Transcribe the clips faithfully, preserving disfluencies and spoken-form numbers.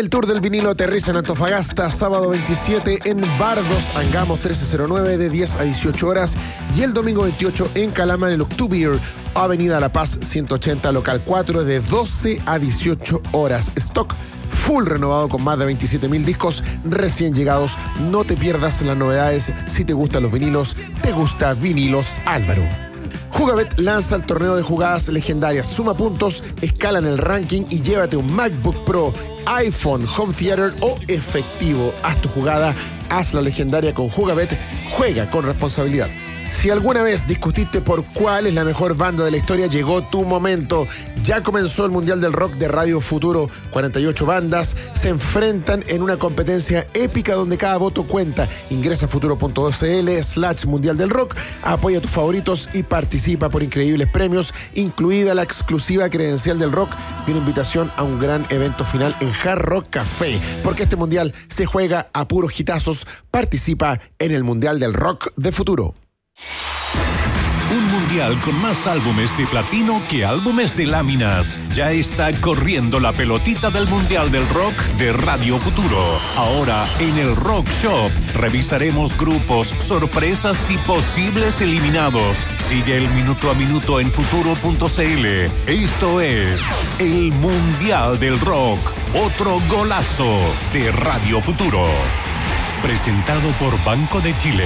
El Tour del Vinilo aterriza en Antofagasta, sábado veintisiete en Bardos, Angamos trece cero nueve de diez a dieciocho horas y el domingo veintiocho en Calama en el Octubier, Avenida La Paz ciento ochenta, local cuatro de doce a dieciocho horas. Stock full renovado con más de veintisiete mil discos recién llegados. No te pierdas las novedades. Si te gustan los vinilos, te gusta Vinilos Álvaro. Jugabet lanza el torneo de jugadas legendarias. Suma puntos, escala en el ranking y llévate un MacBook Pro, iPhone, Home Theater o efectivo. Haz tu jugada, haz la legendaria con Jugabet. Juega con responsabilidad. Si alguna vez discutiste por cuál es la mejor banda de la historia, llegó tu momento. Ya comenzó el Mundial del Rock de Radio Futuro. cuarenta y ocho bandas se enfrentan en una competencia épica donde cada voto cuenta. Ingresa a futuro.cl slash Mundial del Rock, apoya a tus favoritos y participa por increíbles premios, incluida la exclusiva credencial del rock y una invitación a un gran evento final en Hard Rock Café. Porque este Mundial se juega a puros hitazos. Participa en el Mundial del Rock de Futuro. Un mundial con más álbumes de platino que álbumes de láminas. Ya está corriendo la pelotita del Mundial del Rock de Radio Futuro. Ahora en el Rock Shop revisaremos grupos, sorpresas y posibles eliminados. Sigue el minuto a minuto en futuro.cl. Esto es el Mundial del Rock. Otro golazo de Radio Futuro. Presentado por Banco de Chile.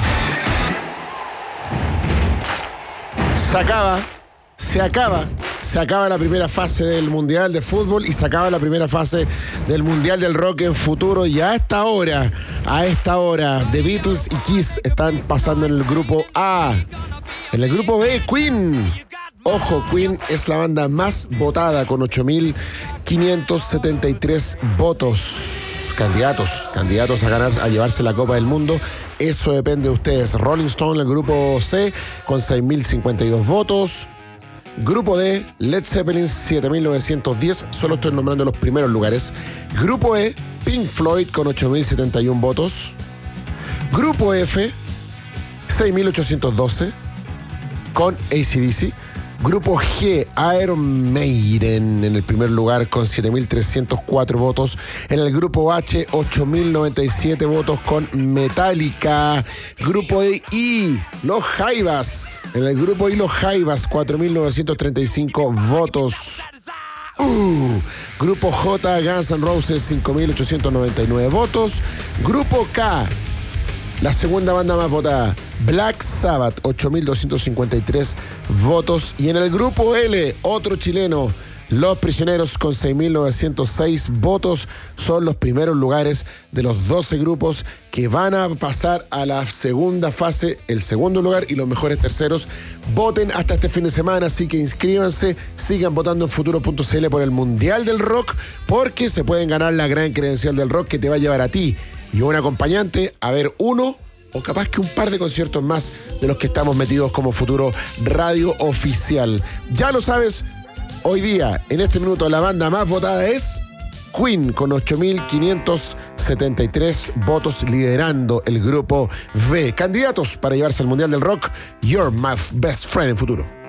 Se acaba, se acaba, se acaba la primera fase del Mundial de Fútbol y se acaba la primera fase del Mundial del Rock en Futuro. Y a esta hora, a esta hora, The Beatles y Kiss están pasando en el grupo A. En el grupo B, Queen. Ojo, Queen es la banda más votada con ocho mil quinientos setenta y tres votos. Candidatos, candidatos a ganar, a llevarse la Copa del Mundo. Eso depende de ustedes. Rolling Stone, el grupo C, con seis mil cincuenta y dos votos. Grupo D, Led Zeppelin, siete mil novecientos diez. Solo estoy nombrando los primeros lugares. Grupo E, Pink Floyd, con ocho mil setenta y uno votos. Grupo F, seis mil ochocientos doce, con A C D C. Grupo G, Iron Maiden en el primer lugar con siete mil trescientos cuatro votos. En el grupo H, ocho mil noventa y siete votos con Metallica. Grupo I, Los Jaivas. En el grupo I, Los Jaivas, cuatro mil novecientos treinta y cinco votos. Uh, grupo J, Guns N' Roses, cinco mil ochocientos noventa y nueve votos. Grupo K, la segunda banda más votada, Black Sabbath, ocho mil doscientos cincuenta y tres votos. Y en el grupo L, otro chileno, Los Prisioneros, con seis mil novecientos seis votos. Son los primeros lugares de los doce grupos que van a pasar a la segunda fase, el segundo lugar y los mejores terceros. Voten hasta este fin de semana, así que inscríbanse, sigan votando en futuro.cl por el Mundial del Rock, porque se pueden ganar la gran credencial del rock que te va a llevar a ti y un acompañante a ver uno o capaz que un par de conciertos más de los que estamos metidos como Futuro Radio Oficial. Ya lo sabes, hoy día, en este minuto, la banda más votada es Queen, con ocho mil quinientos setenta y tres votos, liderando el grupo B. Candidatos para llevarse al Mundial del Rock, You're My Best Friend en Futuro.